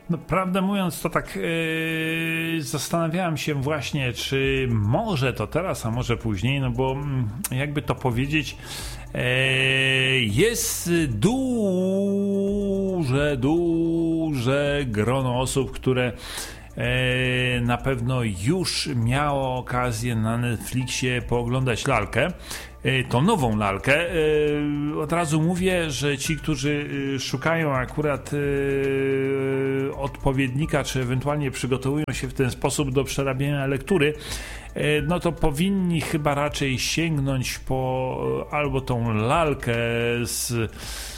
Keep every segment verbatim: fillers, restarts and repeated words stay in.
No, prawdę mówiąc, to tak yy, zastanawiałem się właśnie, czy może to teraz, a może później, no bo jakby to powiedzieć, yy, jest duże, duże grono osób, które na pewno już miało okazję na Netflixie pooglądać lalkę, tą nową lalkę. Od razu mówię, że ci, którzy szukają akurat odpowiednika, czy ewentualnie przygotowują się w ten sposób do przerabiania lektury, no to powinni chyba raczej sięgnąć po albo tą lalkę z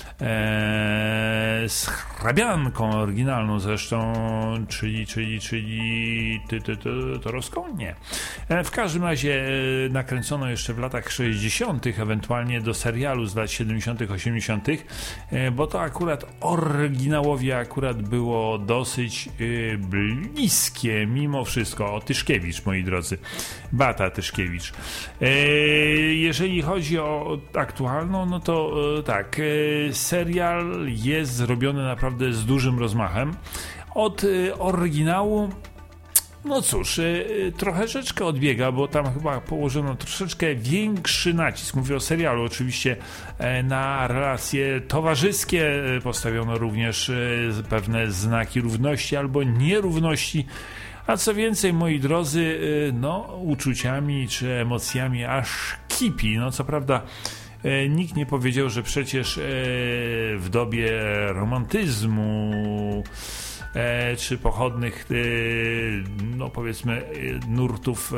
Eee, z hrabianką oryginalną zresztą, czyli, czyli, czyli ty, ty, ty, torowską? Nie. E, w każdym razie e, nakręcono jeszcze w latach sześćdziesiątych, ewentualnie do serialu z lat siedemdziesiątych, osiemdziesiątych, e, bo to akurat oryginałowi akurat było dosyć e, bliskie mimo wszystko. O, Tyszkiewicz, moi drodzy. Beata Tyszkiewicz. E, jeżeli chodzi o aktualną, no to e, tak, e, serial jest zrobiony naprawdę z dużym rozmachem. Od y, oryginału, no cóż, y, trochę rzeczkę odbiega, bo tam chyba położono troszeczkę większy nacisk. Mówię o serialu oczywiście, y, na relacje towarzyskie. Y, postawiono również y, pewne znaki równości albo nierówności. A co więcej, moi drodzy, y, no uczuciami czy emocjami aż kipi. No co prawda nikt nie powiedział, że przecież w dobie romantyzmu czy pochodnych, no powiedzmy, nurtów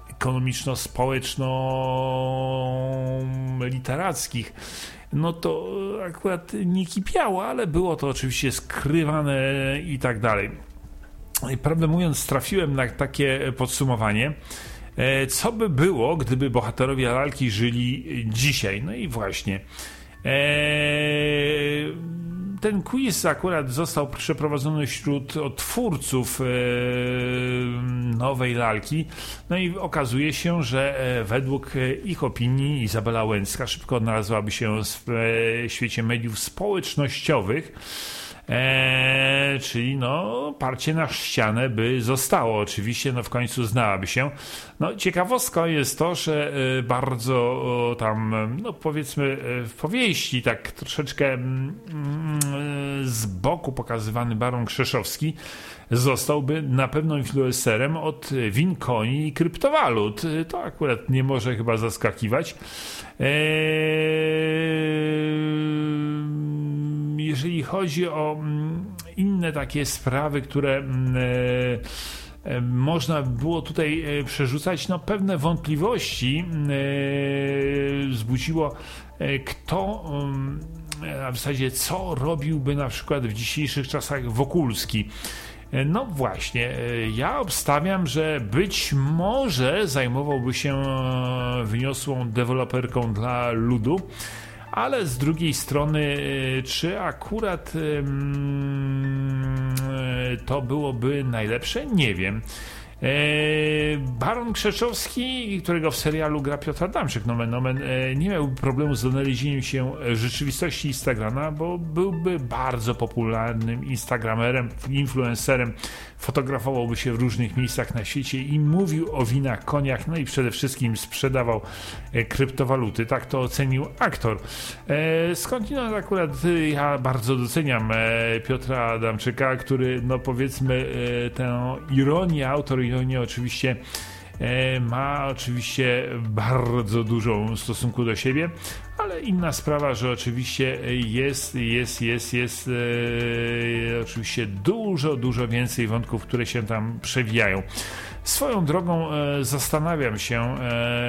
ekonomiczno-społeczno-literackich, no to akurat nie kipiało, ale było to oczywiście skrywane i tak dalej. Prawdę mówiąc, trafiłem na takie podsumowanie. Co by było, gdyby bohaterowie lalki żyli dzisiaj? No i właśnie. Ten quiz akurat został przeprowadzony wśród twórców nowej lalki. No i okazuje się, że według ich opinii Izabela Łęcka szybko odnalazłaby się w świecie mediów społecznościowych. Eee, czyli no parcie na ścianę by zostało oczywiście, no w końcu znałaby się. No ciekawostką jest to, że e, bardzo o, tam, no powiedzmy e, w powieści tak troszeczkę mm, e, z boku pokazywany baron Krzeszowski zostałby na pewno influencerem od win, koni i kryptowalut. To akurat nie może chyba zaskakiwać. Eee, jeżeli chodzi o inne takie sprawy, które e, można było tutaj przerzucać, no pewne wątpliwości e, wzbudziło e, kto, a w zasadzie co robiłby na przykład w dzisiejszych czasach Wokulski. No właśnie, ja obstawiam, że być może zajmowałby się wyniosłą deweloperką dla ludu, ale z drugiej strony, czy akurat to byłoby najlepsze? Nie wiem. Baron Krzeszowski, którego w serialu gra Piotr Adamczyk, nomen nomen, nie miałby problemu z odnalezieniem się rzeczywistości Instagrama, bo byłby bardzo popularnym instagramerem, influencerem, fotografowałby się w różnych miejscach na świecie i mówił o winach, koniach, no i przede wszystkim sprzedawał kryptowaluty. Tak to ocenił aktor. Skądinąd akurat ja bardzo doceniam Piotra Adamczyka, który, no powiedzmy, tę ironię, autor ironię oczywiście ma oczywiście bardzo dużą w stosunku do siebie, ale inna sprawa, że oczywiście jest, jest, jest, jest e, oczywiście dużo, dużo więcej wątków, które się tam przewijają. Swoją drogą e, zastanawiam się, e,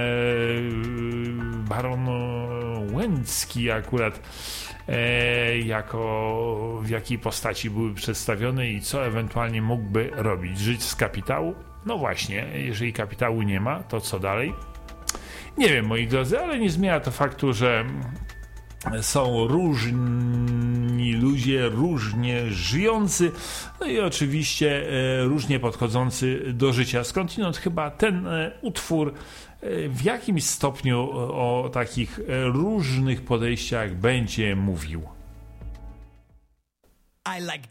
baron Łęcki akurat e, jako w jakiej postaci były przedstawione i co ewentualnie mógłby robić. Żyć z kapitału? No właśnie, jeżeli kapitału nie ma, to co dalej? Nie wiem, moi drodzy, ale nie zmienia to faktu, że są różni ludzie, różnie żyjący, no i oczywiście e, różnie podchodzący do życia. Skądinąd chyba ten e, utwór e, w jakimś stopniu o, o takich e, różnych podejściach będzie mówił. I like